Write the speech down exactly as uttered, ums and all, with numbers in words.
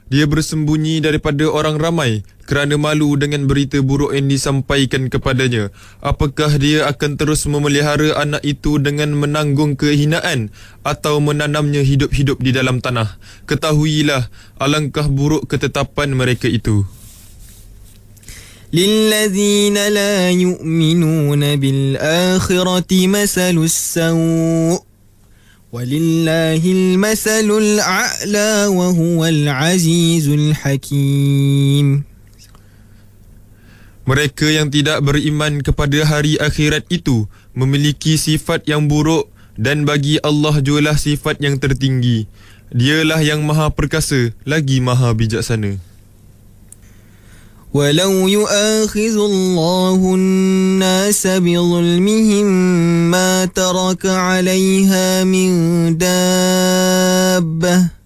Dia bersembunyi daripada orang ramai kerana malu dengan berita buruk yang disampaikan kepadanya. Apakah dia akan terus memelihara anak itu dengan menanggung kehinaan atau menanamnya hidup-hidup di dalam tanah? Ketahuilah, alangkah buruk ketetapan mereka itu. لِلَّذِينَ لَا يُؤْمِنُونَ بِالْآخِرَةِ مَثَلُ السَّوْءِ وَلِلَّهِ الْمَثَلُ الْأَعْلَى وَهُوَ الْعَزِيزُ الْحَكِيمُ. Mereka yang tidak beriman kepada hari akhirat itu memiliki sifat yang buruk, dan bagi Allah jualah sifat yang tertinggi. Dialah yang maha perkasa lagi maha bijaksana. وَلَوْ يُؤَاخِذُ اللَّهُ النَّاسَ بِظُلْمِهِمْ مَا تَرَكَ عَلَيْهَا مِنْ دَابَّةٍ